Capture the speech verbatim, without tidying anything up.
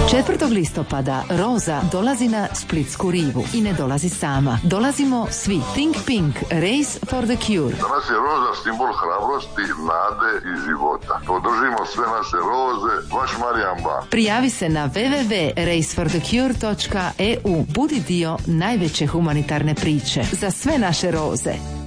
četvrtog listopada Roza dolazi na Splitsku rivu i ne dolazi sama. Dolazimo svi. Think Pink, Race for the Cure. Danas je roza simbol hrabrosti, nade i života. Podržimo sve naše roze, vaš Marijan Ba. Prijavi se na w w w točka race for the cure točka e u. Budi dio najveće humanitarne priče za sve naše roze.